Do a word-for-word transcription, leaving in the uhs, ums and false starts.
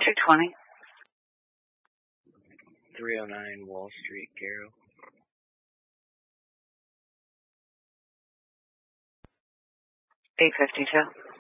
two twenty. three oh nine Wall Street, Garo. eight fifty-two.